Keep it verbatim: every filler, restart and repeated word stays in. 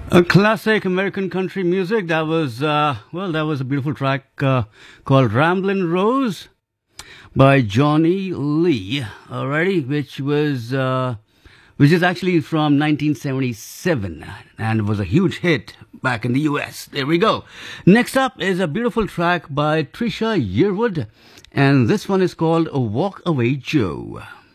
A classic American country music. That was, uh, well, that was a beautiful track uh, called Ramblin' Rose by Johnny Lee, alrighty, which was, uh, which is actually from nineteen seventy-seven and was a huge hit back in the U S. There we go. Next up is a beautiful track by Trisha Yearwood, and this one is called Walk Away Joe.